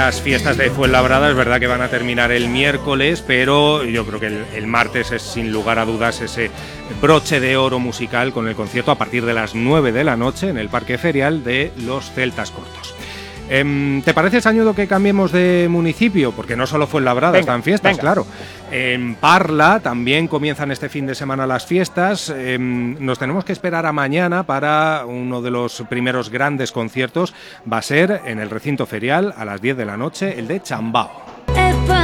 las fiestas de Fuenlabrada es verdad que van a terminar el miércoles, pero yo creo que el martes es sin lugar a dudas ese broche de oro musical con el concierto a partir de las 9 de la noche en el Parque Ferial de los Celtas Cortos. ¿Te parece, Sañudo, que cambiemos de municipio? Porque no solo Fuenlabrada están fiestas, claro. En Parla también comienzan este fin de semana las fiestas. Nos tenemos que esperar a mañana para uno de los primeros grandes conciertos. Va a ser en el recinto ferial a las 10 de la noche, el de Chambao.